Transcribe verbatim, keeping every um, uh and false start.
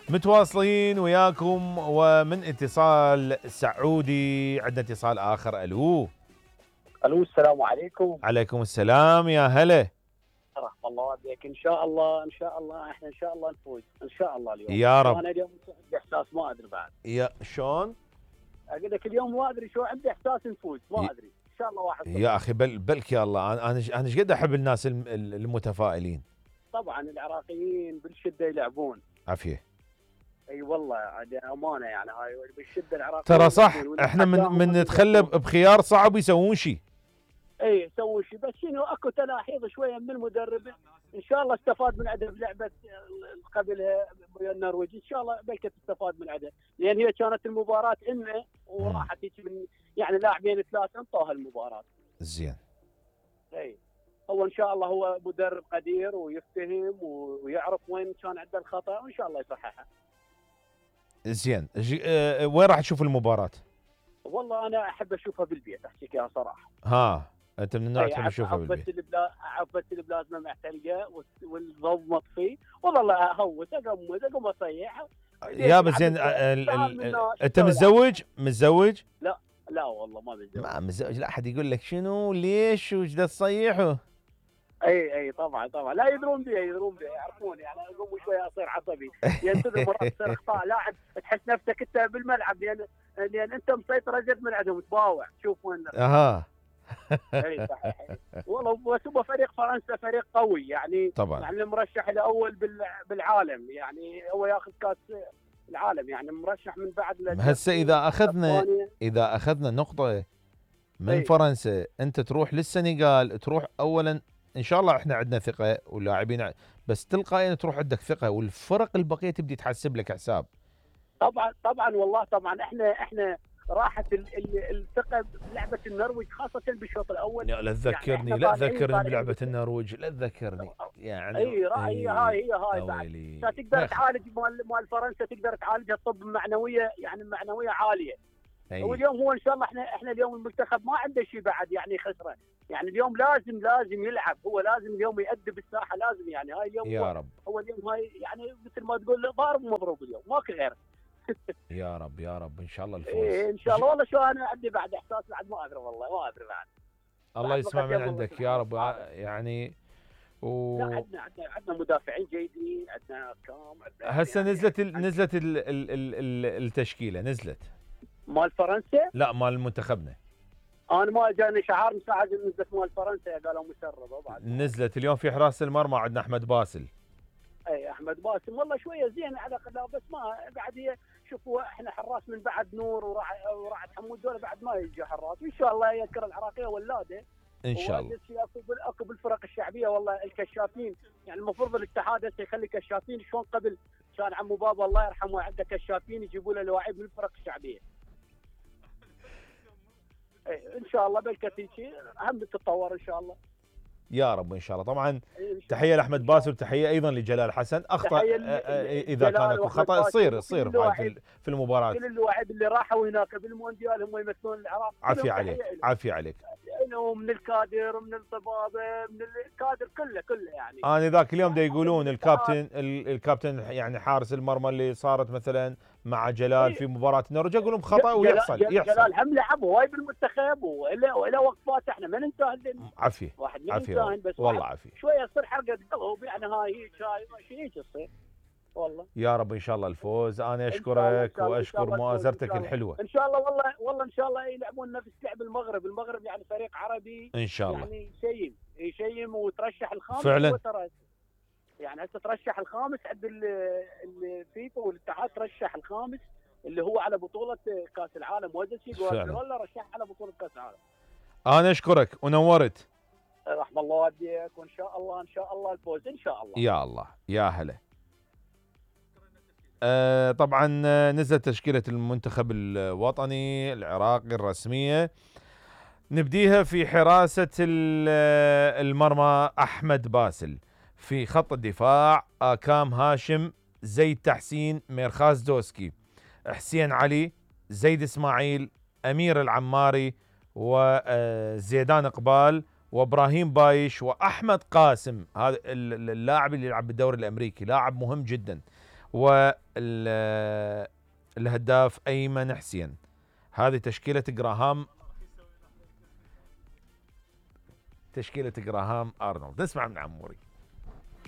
متواصلين وياكم ومن اتصال سعودي عندنا اتصال آخر. ألو الو السلام عليكم. عليكم السلام يا هلا. رحم الله والديك. ان شاء الله ان شاء الله احنا ان شاء الله نفوز ان شاء الله اليوم يا رب. انا اليوم عندي احساس ما ادري بعد. يا شلون؟ اقول لك اليوم ما ادري شو عندي احساس نفوز ما ادري ان شاء الله واحد صفر. يا اخي بل بلك يا الله، انا انا انا ايش قد احب الناس الم- المتفائلين. طبعا العراقيين بالشده يلعبون. عافيه. اي والله عاد امانه يعني هاي بالشده العراقيين ترى صح، يلعبون. احنا من والأحكام من هم نتخلى يلعبون. بخيار صعب يسوون شيء. اي يسوون شيء، بس شنو اكو تلاحيظ شويه من المدرب ان شاء الله استفاد من عدها بلعبه قبلها ويا النرويج، ان شاء الله بلكي تستفاد من عدها، لان هي كانت المباراه انه وراحت هيك من يعني لاعبين ثلاثه انطوها المباراه. زين. اي هو ان شاء الله هو مدرب قدير ويفتهم ويعرف وين كان عنده الخطا وان شاء الله يصححها. زين. جي- اه وين راح تشوف المباراة؟ والله انا احب اشوفها بالبيت احكيك يا صراحه. ها انت من النوع اي تحب تشوفها عبت بالبيت؟ البلا عبت البلازما معتلقه والضوء مطفي والله اهوس اقمز اقوم اصيح. يابا زين. اه ال- ال- ال- انت متزوج؟ متزوج؟ لا لا والله ما متزوج. ما متزوج. لا احد يقول لك شنو ليش وش دا تصيحه. اي اي طبعا طبعا لا يدرون بي يدرون بي يعرفون يعني اقوم شوي اصير عصبي لان تدري مرات تصير اخطاء لاعب تحس نفسك انت بالملعب لان لان انت مسيطر ازيد من عندهم تباوع تشوف وين. اها. اي صحيح. والله بس هو فريق فرنسا فريق قوي يعني طبعا. يعني المرشح الاول بالعالم يعني هو ياخذ كاس العالم يعني مرشح من بعد. هسه اذا اخذنا أسبانيا. اذا اخذنا نقطة من أي. فرنسا انت تروح للسنغال، تروح اولا ان شاء الله احنا عندنا ثقة ولاعبين ع- بس تلقائيا تروح عندك ثقة والفرق البقية تبدي تحسب لك حساب. طبعا طبعا والله طبعا احنا احنا راحت ال- ال- الثقه بلعبه النرويج خاصه بالشوط الاول. لا تذكرني يعني لا إحنا طالعين- تذكرني طالعين بلعبة النرويج، لا تذكرني يعني. اي راي هاي هي هاي يا بعد ويلي. تقدر يا أخي. تعالج مال مال فرنسا تقدر تعالجها طب معنويه يعني معنويه عاليه. أي. واليوم هو ان شاء الله احنا احنا اليوم المنتخب ما عنده شيء بعد يعني خسره يعني اليوم لازم لازم يلعب هو لازم اليوم يأدي بالساحه لازم يعني هاي اليوم يا هو رب. هو اليوم هاي يعني مثل ما تقول ضارب ومضروب اليوم ماكو غيره. يا رب يا رب ان شاء الله الفوز. إيه ان شاء الله والله شو انا عندي بعد احساس بعد ما ادري والله ما ادري بعد. الله بعد يسمع فقط من يلا عندك بس يا رب نعرف. يعني. و لا عندنا عندنا عندنا مدافعين جيدين عندنا كام عندنا هسه يعني نزلت ال... نزلت ال... ال... ال... ال- التشكيله نزلت. مال فرنسا. لا مال منتخبنا انا ما جاني شعار مساعد نزلت مال فرنسا قالوا مسربه بعد. نزلت اليوم في حراسه المرمى عندنا احمد باسل. اي احمد باسم والله شويه زين على الاقل بس ما بعد هي شوفوا احنا حراس من بعد نور وراح وراح حمود دول بعد ما يجي حراس وان شاء الله يذكر العراقيه ولاده ان شاء الله. اكو بال- اكو بالفرق الشعبيه والله الكشافين يعني المفروض الاتحاد هسه يخلي كشافين شلون قبل كان عمو بابا الله يرحمه عنده كشافين يجيبوا له لواعيب من الفرق الشعبيه. اي ان شاء الله بالكتيشي هم تتطور ان شاء الله. يا رب ان شاء الله. طبعا إيه إن شاء تحيه الله. لاحمد باسل وتحيه ايضا لجلال حسن. اخطا تحية آه، ل- آه، اذا جلال كان اكو وأحمد خطا باسل يصير وكل يصير اللاعب- في في المباراه. كل اللاعب اللي راحوا هناك بالمونديال هم يمثلون العراق. عافيه كلهم عليك تحية إلهم. عافيه عليك. إلهم من الكادر من الطبابه من الكادر كله كله يعني. انا ذاك اليوم دا يقولون الكابتن ال- الكابتن يعني حارس المرمى اللي صارت مثلا مع جلال في مباراه النرويج اقول لهم خطا جل- ويحصل جل- يحصل. جلال هم لعب هواي بالمنتخب وإلى وإلى وقفات احنا ما ننساهن. عافيه واحد ما عافيه ينساهن بس والله واحد عافيه. شويه يصير حرقه قلب يعني هاي هيك هاي شيء هيك يصير والله. يا رب ان شاء الله الفوز. انا إن شاء الله- إن اشكرك شاء الله- إن شاء واشكر الله الفوز إن مؤازرتك شاء الله. الحلوه. ان شاء الله والله والله ان شاء الله يلعبون نفس لعب المغرب، المغرب يعني فريق عربي ان شاء الله. يعني يشيم يشيم وترشح الخامس فعلاً. هو ترى يعني هسه ترشح الخامس عند ال- الفيفا والاتحاد ترشح الخامس اللي هو على بطوله كاس العالم وزسي فعلاً. جوارديولا رشح على بطوله كاس العالم. انا اشكرك ونورت. رحم الله والديك وان شاء الله ان شاء الله الفوز ان شاء الله. يا الله يا هلا. آه طبعا آه، نزلت تشكيله المنتخب الوطني العراقي الرسميه. نبديها في حراسه ال- آه، المرمى احمد باسل. في خط الدفاع آكام هاشم، زيد تحسين، ميرخاز دوسكي، حسين علي، زيد اسماعيل، امير العماري، وزيدان اقبال، وابراهيم بايش، واحمد قاسم. هذا اللاعب اللي يلعب بالدوري الامريكي لاعب مهم جدا. والهداف أيمن حسين. هذه تشكيلة جراهام، تشكيلة جراهام أرنولد. نسمع من عموري.